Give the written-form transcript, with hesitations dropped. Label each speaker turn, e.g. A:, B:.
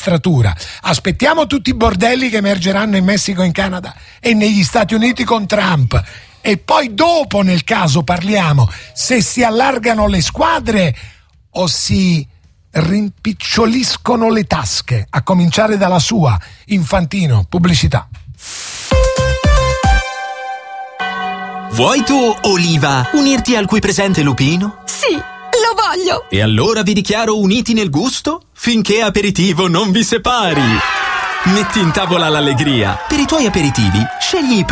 A: magistratura. Aspettiamo tutti i bordelli che emergeranno in Messico, in Canada e negli Stati Uniti con Trump. E poi dopo, nel caso, parliamo se si allargano le squadre o si rimpiccioliscono le tasche, a cominciare dalla sua. Infantino, pubblicità.
B: Vuoi tu, Oliva, unirti al qui presente Lupino?
C: Sì, lo voglio!
B: E allora vi dichiaro uniti nel gusto finché aperitivo non vi separi. Metti in tavola l'allegria. Per i tuoi aperitivi, scegli i